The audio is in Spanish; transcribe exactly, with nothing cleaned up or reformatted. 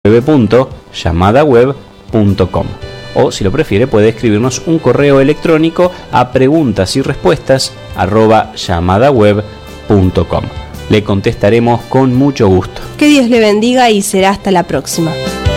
w punto llamada web punto com. O si lo prefiere puede escribirnos un correo electrónico a preguntas y respuestas arroba llamadaweb punto com. Le contestaremos con mucho gusto. Que Dios le bendiga y será hasta la próxima.